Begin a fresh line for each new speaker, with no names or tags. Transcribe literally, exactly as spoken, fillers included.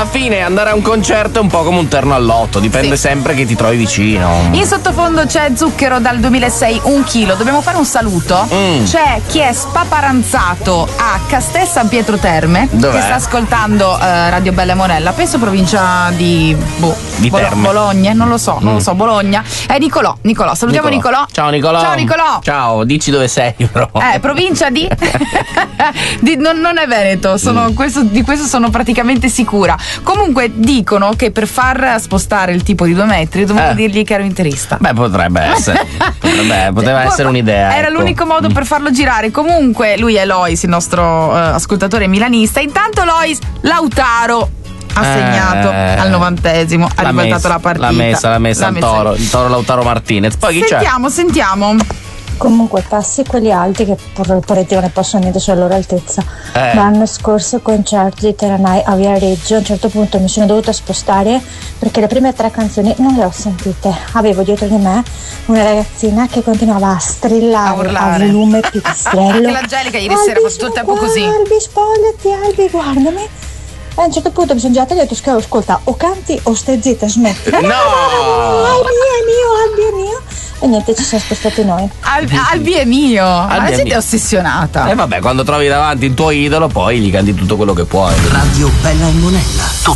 fine andare a un concerto è un po' come un terno all'otto, dipende
Sì.
sempre che ti trovi vicino.
In sottofondo c'è Zucchero dal duemilasei, un chilo. Dobbiamo fare un saluto.
Mm.
C'è chi è spaparanzato a Castel San Pietro Terme,
Dov'è?
che sta ascoltando eh, Radio Bella e Monella, penso provincia di, boh,
Di
Bolo-
Terme.
Bologna, non lo so, non
Mm.
lo so, Bologna. È Nicolò, Nicolò, salutiamo Nicolò.
Ciao Nicolò.
Ciao Nicolò.
Ciao, dici dove sei però.
Eh, provincia di, di- non, non è Veneto, sono,
Mm.
questo, di questo sono praticamente sicura. Comunque dicono che per far spostare il tipo di due metri dovevo
Eh.
dirgli che ero interista.
Beh, potrebbe essere. Potrebbe, poteva
Cioè,
essere un'idea.
Era
ecco.
l'unico modo per farlo girare. Comunque, lui è Lois, il nostro eh, ascoltatore milanista. Intanto Lois, Lautaro ha
Eh,
segnato al novantesimo, ha
L'ha
ribaltato
messa,
la partita.
L'ha messa, l'ha messa
L'ha
il
messa-
toro, il toro Lautaro Martinez. Poi chi c'è?
Sentiamo, sentiamo.
Comunque passi quelli alti che per, per Dio ne possono niente sulla loro altezza.
Eh.
L'anno scorso concerto di Teranai a Viareggio, a un certo punto mi sono dovuta spostare perché le prime tre canzoni non le ho sentite. Avevo dietro di me una ragazzina che continuava a strillare
A urlare.
a volume pipistrello.
Anche l'Angelica ieri sera ha fatto tutto il tempo
guarda,
così.
Albi, spogliati, Albi, guardami. E a un certo punto mi sono girata e ho detto: ascolta, o canti o stai zitta, smetti.
No!
Albi è mio, Albi è mio. E niente, ci siamo spostati noi.
Al- Albi è mio. Ma
è
siete
mio.
ossessionata.
E vabbè, quando trovi davanti il tuo idolo, poi gli canti tutto quello che puoi.
Radio Bella e Monella.